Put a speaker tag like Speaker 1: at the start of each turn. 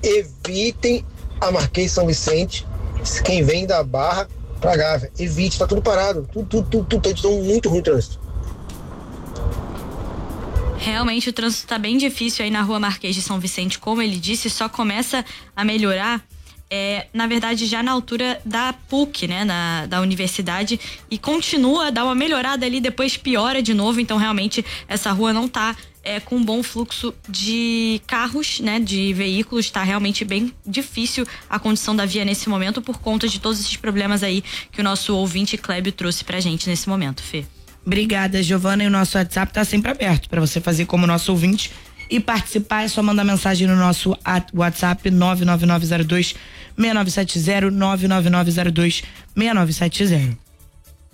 Speaker 1: evitem a Marquês de São Vicente, quem vem da Barra pra Gávea, evite, tá tudo parado, tudo, tá muito ruim o trânsito.
Speaker 2: Realmente o trânsito tá bem difícil aí na Rua Marquês de São Vicente, como ele disse, só começa a melhorar na verdade já na altura da PUC, né, da universidade, e continua a dar uma melhorada ali, depois piora de novo. Então realmente essa rua não tá com um bom fluxo de carros, né, de veículos. Tá realmente bem difícil a condição da via nesse momento por conta de todos esses problemas aí que o nosso ouvinte Clébio trouxe pra gente nesse momento, Fê.
Speaker 3: Obrigada, Giovana, e o nosso WhatsApp tá sempre aberto para você fazer como nosso ouvinte e participar. É só mandar mensagem no nosso WhatsApp 99902-6970, 99902-6970.